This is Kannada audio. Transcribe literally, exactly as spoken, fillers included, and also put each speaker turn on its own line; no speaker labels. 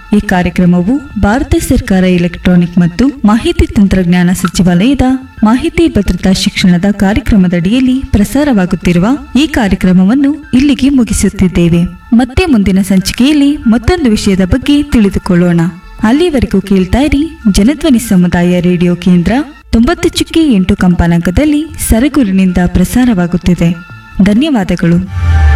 ಈ ಕಾರ್ಯಕ್ರಮವು ಭಾರತ ಸರ್ಕಾರ ಎಲೆಕ್ಟ್ರಾನಿಕ್ ಮತ್ತು ಮಾಹಿತಿ ತಂತ್ರಜ್ಞಾನ ಸಚಿವಾಲಯದ ಮಾಹಿತಿ ಭದ್ರತಾ ಶಿಕ್ಷಣದ ಕಾರ್ಯಕ್ರಮದಡಿಯಲ್ಲಿ ಪ್ರಸಾರವಾಗುತ್ತಿರುವ ಈ ಕಾರ್ಯಕ್ರಮವನ್ನು ಇಲ್ಲಿಗೆ ಮುಗಿಸುತ್ತಿದ್ದೇವೆ. ಮತ್ತೆ ಮುಂದಿನ ಸಂಚಿಕೆಯಲ್ಲಿ ಮತ್ತೊಂದು ವಿಷಯದ ಬಗ್ಗೆ ತಿಳಿದುಕೊಳ್ಳೋಣ. ಅಲ್ಲಿವರೆಗೂ ಕೇಳ್ತಾ ಇರಿ ಜನಧ್ವನಿ ಸಮುದಾಯ ರೇಡಿಯೋ ಕೇಂದ್ರ ತೊಂಬತ್ತು ಚುಕ್ಕಿ ಎಂಟು ಕಂಪಾನಾಂಕದಲ್ಲಿ ಸರಗೂರಿನಿಂದ ಪ್ರಸಾರವಾಗುತ್ತಿದೆ. ಧನ್ಯವಾದಗಳು.